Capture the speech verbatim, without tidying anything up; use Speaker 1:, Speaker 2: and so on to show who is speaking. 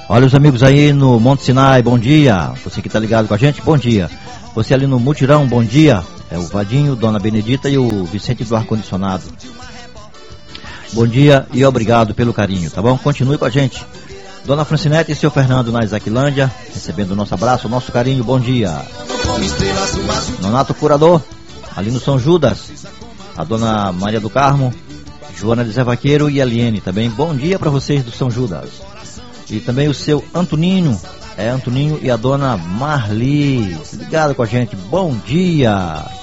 Speaker 1: Olha os amigos aí no Monte Sinai, bom dia. Você que tá ligado com a gente, bom dia. Você ali no Mutirão, bom dia. É o Vadinho, Dona Benedita e o Vicente do Ar-Condicionado. Bom dia e obrigado pelo carinho, tá bom? Continue com a gente. Dona Francinete e seu Fernando na Isaquilândia, recebendo o nosso abraço, o nosso carinho, bom dia. Nonato Curador, ali no São Judas. A Dona Maria do Carmo, Joana de Zé Vaqueiro e Eliene também. Bom dia para vocês do São Judas. E também o seu Antoninho, é Antoninho e a Dona Marli, ligado com a gente, bom dia.